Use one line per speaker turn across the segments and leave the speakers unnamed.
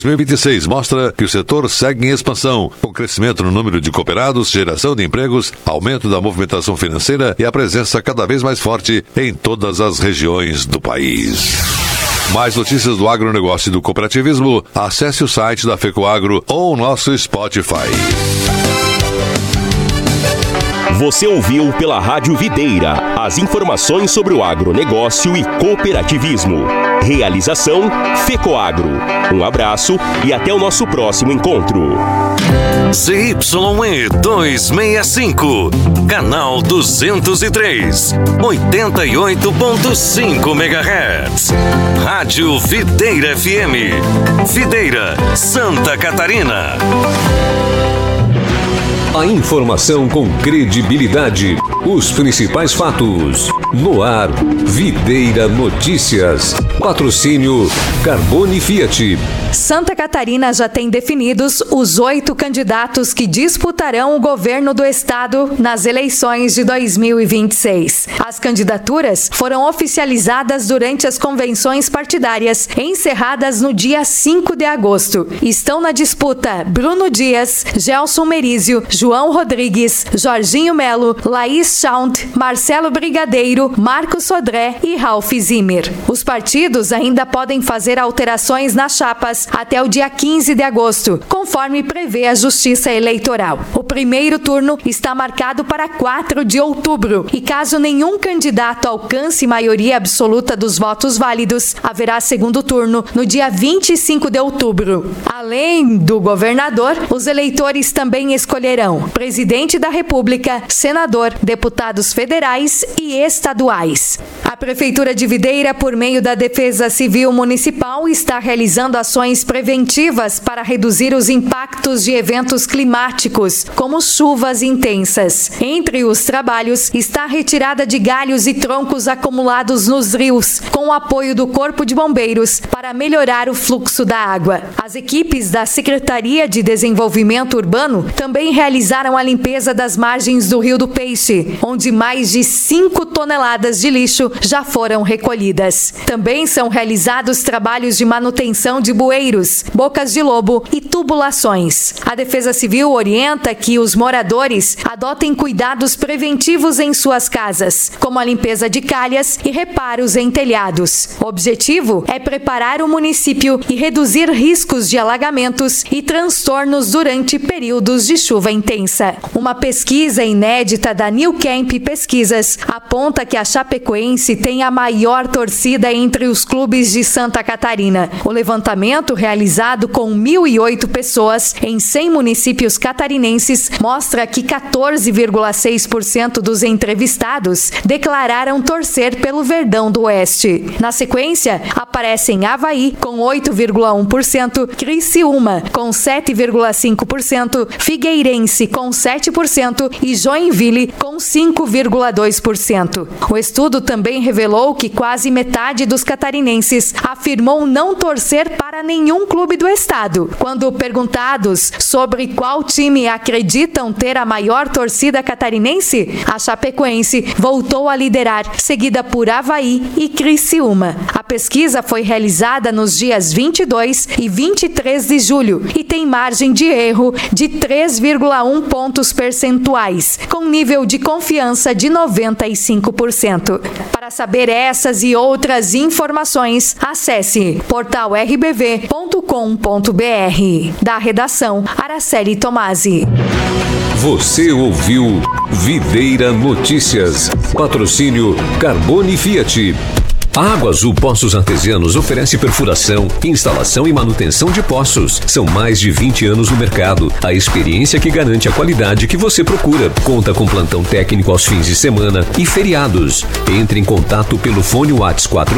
2026 mostra que o setor segue em expansão, com crescimento no número de cooperados, geração de empregos, aumento da movimentação financeira e a presença cada vez mais forte em todas as regiões do país. Mais notícias do agronegócio e do cooperativismo, acesse o site da FECOAGRO ou o nosso Spotify.
Você ouviu pela Rádio Videira as informações sobre o agronegócio e cooperativismo. Realização FECOAGRO. Um abraço e até o nosso próximo encontro.
ZYE 265, canal 203, 88.5 MHz. Rádio Videira FM. Videira, Santa Catarina.
A informação com credibilidade. Os principais fatos. No ar, Videira Notícias. Patrocínio Carbone Fiat.
Santa Catarina já tem definidos os 8 candidatos que disputarão o governo do estado nas eleições de 2026. As candidaturas foram oficializadas durante as convenções partidárias encerradas no dia 5 de agosto. Estão na disputa Bruno Dias, Gelson Merizio, João Rodrigues, Jorginho Melo, Laís Chaunt, Marcelo Brigadeiro, Marcos Sodré e Ralph Zimmer. Os partidos ainda podem fazer alterações nas chapas até o dia 15 de agosto, conforme prevê a Justiça Eleitoral. O primeiro turno está marcado para 4 de outubro e caso nenhum candidato alcance maioria absoluta dos votos válidos, haverá segundo turno no dia 25 de outubro. Além do governador, os eleitores também escolherão presidente da República, senador, deputados federais e estaduais. A Prefeitura de Videira, por meio da Defesa Civil Municipal, está realizando ações preventivas para reduzir os impactos de eventos climáticos, como chuvas intensas. Entre os trabalhos está a retirada de galhos e troncos acumulados nos rios, com o apoio do Corpo de Bombeiros, para melhorar o fluxo da água. As equipes da Secretaria de Desenvolvimento Urbano também realizaram a limpeza das margens do Rio do Peixe, onde mais de 5 toneladas de lixo já foram recolhidas. Também são realizados trabalhos de manutenção de bueiros, bocas de lobo e tubulações. A Defesa Civil orienta que os moradores adotem cuidados preventivos em suas casas, como a limpeza de calhas e reparos em telhados. O objetivo é preparar o município e reduzir riscos de alagamentos e transtornos durante períodos de chuva intensa. Uma pesquisa inédita da New Camp Pesquisas aponta que a Chapecoense tem a maior torcida entre os clubes de Santa Catarina. O levantamento, realizado com 1.008 pessoas em 100 municípios catarinenses, mostra que 14,6% dos entrevistados declararam torcer pelo Verdão do Oeste. Na sequência, aparecem Avaí, com 8,1%, Criciúma, com 7,5%, Figueirense, com 7% e Joinville, com 5,2%. O estudo também revelou que quase metade dos catarinenses afirmou não torcer para nenhum clube do estado. Quando perguntados sobre qual time acreditam ter a maior torcida catarinense, a Chapecoense voltou a liderar, seguida por Avaí e Criciúma. A pesquisa foi realizada nos dias 22 e 23 de julho e tem margem de erro de 3,1 pontos percentuais, com nível de confiança de 95%. Para saber essas e outras informações, acesse portalrbv.com.br. Da redação, Araceli Tomasi.
Você ouviu Videira Notícias. Patrocínio Carbone Fiat. A Água Azul Poços Artesianos oferece perfuração, instalação e manutenção de poços. São mais de 20 anos no mercado. A experiência que garante a qualidade que você procura. Conta com plantão técnico aos fins de semana e feriados. Entre em contato pelo fone WhatsApp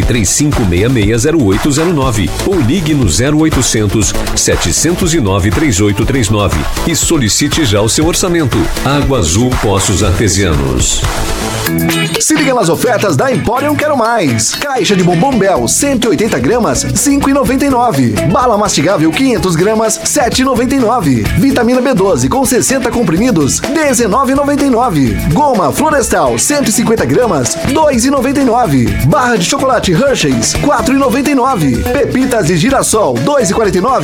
4935660809 ou ligue no 0800 709 3839 e solicite já o seu orçamento. Água Azul Poços Artesianos.
Se liga nas ofertas da Emporium Quero Mais. Caixa de bombom Bel 180 gramas, R$ 5,99. Bala mastigável 500 gramas, R$ 7,99. Vitamina B12 com 60 comprimidos, R$ 19,99. Goma Florestal 150 gramas, R$ 2,99. Barra de chocolate Hershey's, R$ 4,99. Pepitas de girassol, R$ 2,49.